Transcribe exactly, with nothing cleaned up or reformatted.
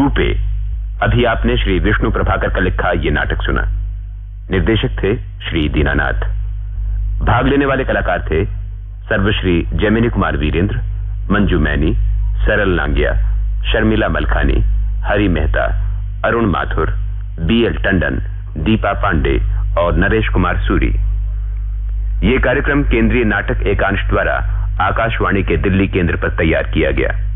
रूपे। अभी आपने श्री विष्णु प्रभाकर का लिखा ये नाटक सुना। निर्देशक थे श्री दीनानाथ। भाग लेने वाले कलाकार थे सर्वश्री जैमिनी कुमार वीरेंद्र, मंजू मैनी, सरल नांगिया, शर्मिला मलखानी, हरि मेहता, अरुण माथुर, बी एल टंडन, दीपा पांडे और नरेश कुमार सूरी। ये कार्यक्रम केंद्रीय नाटक एकांश द्वारा आकाशवाणी के दिल्ली केंद्र पर तैयार किया गया।